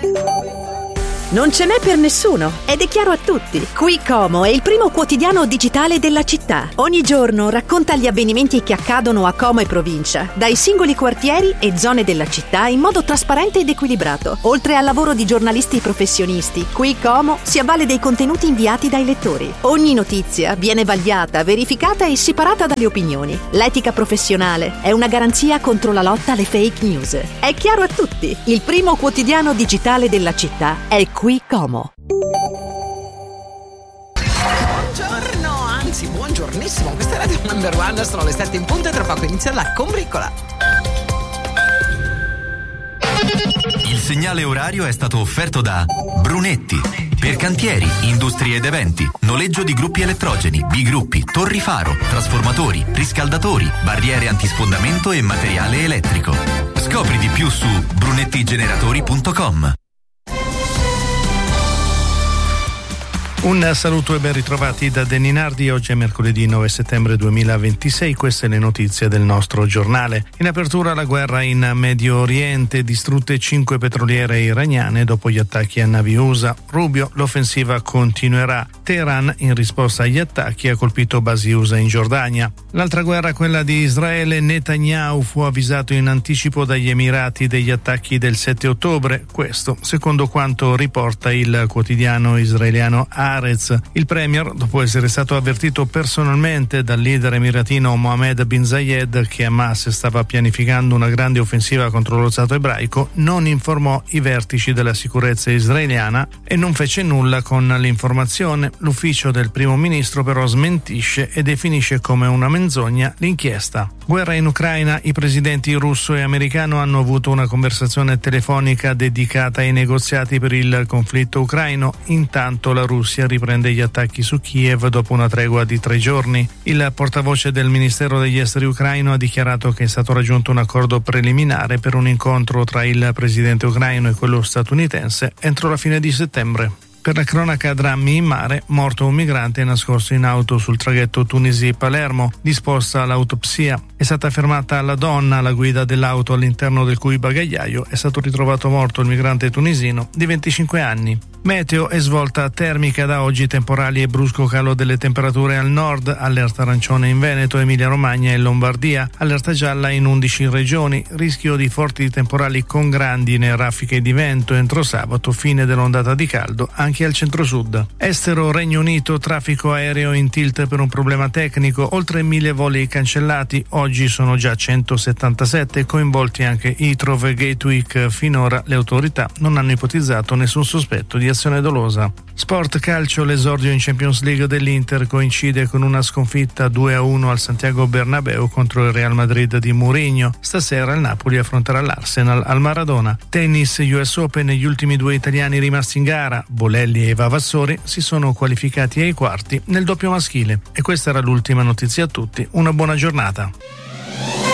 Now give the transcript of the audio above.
Non ce n'è per nessuno ed è chiaro a tutti. Qui Como è il primo quotidiano digitale della città. Ogni giorno racconta gli avvenimenti che accadono a Como e provincia, dai singoli quartieri e zone della città in modo trasparente ed equilibrato. Oltre al lavoro di giornalisti professionisti, Qui Como si avvale dei contenuti inviati dai lettori. Ogni notizia viene vagliata, verificata e separata dalle opinioni. L'etica professionale è una garanzia contro la lotta alle fake news. È chiaro a tutti. Il primo quotidiano digitale della città è Qui Como. Buongiorno, anzi buongiornissimo. Questa è Radio Number One, sono le 7 in punto e tra poco inizia la combricola. Il segnale orario è stato offerto da Brunetti. Per cantieri, industrie ed eventi, noleggio di gruppi elettrogeni, bigruppi, torri faro, trasformatori, riscaldatori, barriere antisfondamento e materiale elettrico. Scopri di più su brunettigeneratori.com. Un saluto e ben ritrovati da Danny Nardi. Oggi è mercoledì 9 settembre 2026, queste le notizie del nostro giornale. In apertura la guerra in Medio Oriente, distrutte 5 petroliere iraniane dopo gli attacchi a navi USA. Rubio, l'offensiva continuerà. Teheran, in risposta agli attacchi, ha colpito basi USA in Giordania. L'altra guerra, quella di Israele, Netanyahu fu avvisato in anticipo dagli Emirati degli attacchi del 7 ottobre. Questo, secondo quanto riporta il quotidiano israeliano Haaretz. Il premier, dopo essere stato avvertito personalmente dal leader emiratino Mohammed bin Zayed che Hamas stava pianificando una grande offensiva contro lo Stato ebraico, non informò i vertici della sicurezza israeliana e non fece nulla con l'informazione. L'ufficio del primo ministro però smentisce e definisce come una menzogna l'inchiesta. Guerra in Ucraina, i presidenti russo e americano hanno avuto una conversazione telefonica dedicata ai negoziati per il conflitto ucraino. Intanto la Russia riprende gli attacchi su Kiev dopo una tregua di 3 giorni. Il portavoce del Ministero degli Esteri ucraino ha dichiarato che è stato raggiunto un accordo preliminare per un incontro tra il presidente ucraino e quello statunitense entro la fine di settembre. Per la cronaca, drammi in mare, morto un migrante nascosto in auto sul traghetto Tunisi-Palermo. Disposta l'autopsia. È stata fermata la donna alla guida dell'auto all'interno del cui bagagliaio è stato ritrovato morto il migrante tunisino di 25 anni. Meteo e svolta termica da oggi, temporali e brusco calo delle temperature al nord, allerta arancione in Veneto, Emilia-Romagna e Lombardia, allerta gialla in 11 regioni, rischio di forti temporali con grandine e raffiche di vento entro sabato, fine dell'ondata di caldo anche al centro-sud. Estero, Regno Unito, traffico aereo in tilt per un problema tecnico, oltre 1000 voli cancellati, oggi sono già 177, coinvolti anche Heathrow e Gatwick. Finora le autorità non hanno ipotizzato nessun sospetto di azione dolosa. Sport calcio, l'esordio in Champions League dell'Inter coincide con una sconfitta 2-1 al Santiago Bernabéu contro il Real Madrid di Mourinho. Stasera il Napoli affronterà l'Arsenal al Maradona. Tennis, US Open, gli ultimi 2 italiani rimasti in gara, Bolelli e Vavassori, si sono qualificati ai quarti nel doppio maschile. E questa era l'ultima notizia a tutti. Una buona giornata.